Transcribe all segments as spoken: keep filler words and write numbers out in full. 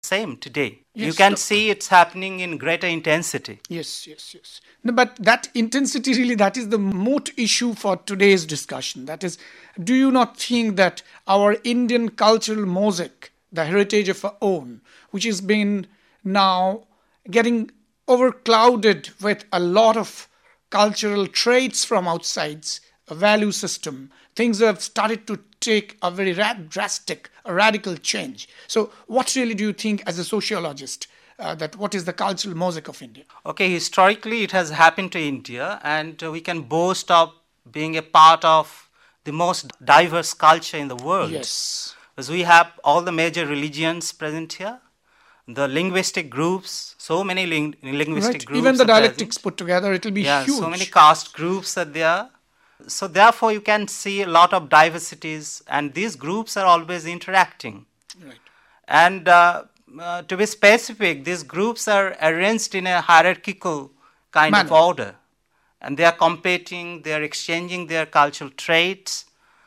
same today. Yes, you can so- see it's happening in greater intensity. Yes, yes, yes. No, but that intensity really, that is the moot issue for today's discussion. That is, do you not think that our Indian cultural mosaic, the heritage of our own, which has been now getting overclouded with a lot of cultural traits from outside's a value system, things have started to take a very ra- drastic, a radical change. So what really do you think as a sociologist, uh, that what is the cultural mosaic of India? Okay, historically it has happened to India, and uh, we can boast of being a part of the most diverse culture in the world. Yes. Because we have all the major religions present here, the linguistic groups, so many ling- linguistic Right. groups. Even the are dialectics present. put together, it will be Yeah, huge. so many caste groups are there. So therefore you can see a lot of diversities, and these groups are always interacting. Right. And uh, uh, to be specific, these groups are arranged in a hierarchical kind of Manner. order. And they are competing, they are exchanging their cultural traits,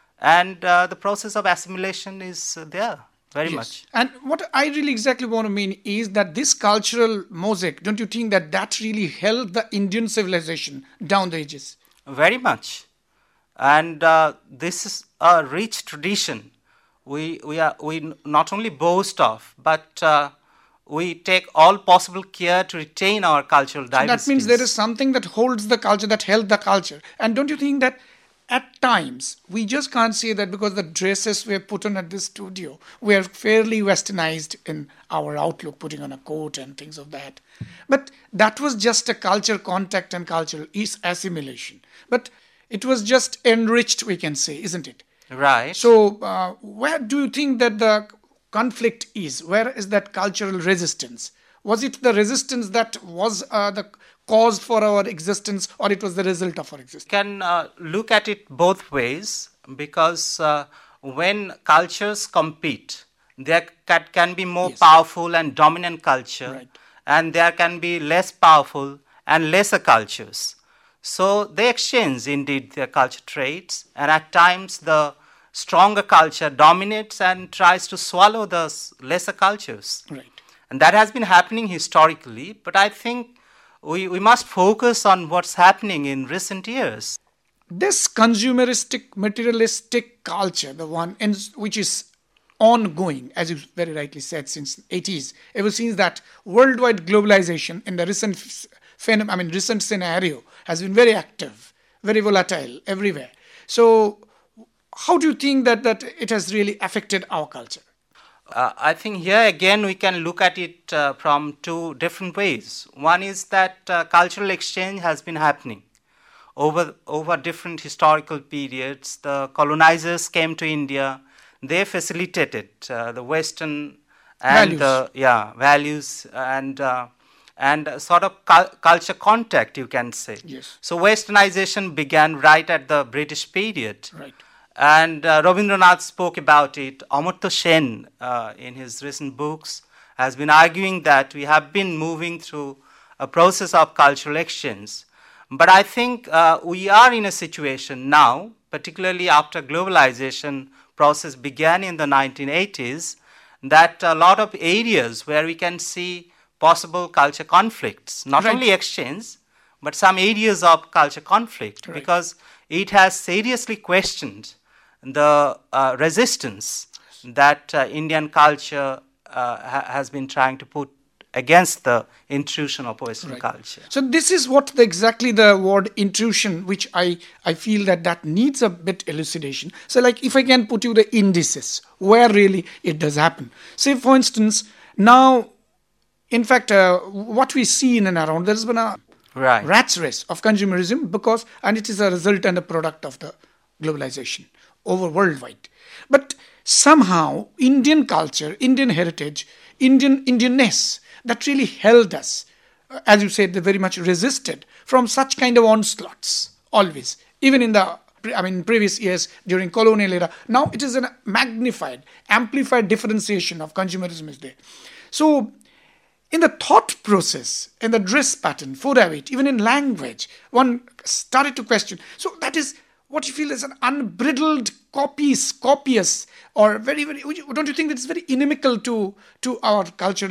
and uh, the process of assimilation is uh, there very Yes. much. And what I really exactly want to mean is that this cultural mosaic, don't you think that that really held the Indian civilization down the ages? Very much. And uh, this is a rich tradition. We, we, are, we not only boast of, but uh, we take all possible care to retain our cultural diversity. That means there is something that holds the culture, that held the culture. And don't you think that at times we just can't say that because the dresses were put on at this studio, we are fairly westernized in our outlook, putting on a coat and things of that. But that was just a culture contact and cultural is assimilation. But it was just enriched, we can say, isn't it? Right. So uh, where do you think that the conflict is? Where is that cultural resistance? Was it the resistance that was uh, the cause for our existence, or it was the result of our existence? Can uh, look at it both ways, because uh, when cultures compete, there can, can be more Yes. powerful and dominant culture, Right. and there can be less powerful and lesser cultures. So they exchange indeed their culture traits, and at times the stronger culture dominates and tries to swallow the s- lesser cultures. Right. And that has been happening historically, but I think we, we must focus on what's happening in recent years. This consumeristic, materialistic culture, the one in, which is ongoing, as you very rightly said, since eighties, ever since that worldwide globalization in the recent phenom- I mean recent scenario has been very active, very volatile everywhere. So how do you think that, that it has really affected our culture? Uh, I think here again we can look at it uh, from two different ways. One is that uh, cultural exchange has been happening over over different historical periods. The colonizers came to India; they facilitated uh, the Western and Values. uh, yeah values and uh, and a sort of cul- culture contact, you can say. Yes. So Westernization began right at the British period. Right. And uh, Rabindranath spoke about it. Amartya Sen, uh, in his recent books, has been arguing that we have been moving through a process of cultural exchange. But I think uh, we are in a situation now, particularly after globalization process began in the nineteen eighties, that a lot of areas where we can see possible culture conflicts, not Right. only exchange, but some areas of culture conflict, Right. because it has seriously questioned the uh, resistance that uh, Indian culture uh, ha- has been trying to put against the intrusion of Western Right. culture. So this is what the, exactly the word intrusion, which I, I feel that that needs a bit elucidation. So like if I can put you the indices, where really it does happen. Say for instance, now, in fact, uh, what we see in and around, there's been a Right. rat's race of consumerism because, and it is a result and a product of the globalization over worldwide. But somehow Indian culture, Indian heritage, Indian Indianness that really held us, uh, as you said, they very much resisted from such kind of onslaughts always, even in the I mean previous years during colonial era. Now it is a magnified, amplified differentiation of consumerism is there. So in the thought process, in the dress pattern, food habit, even in language, one started to question. So that is what you feel is an unbridled copies, copious, or very, very, don't you think that it's very inimical to, to our culture?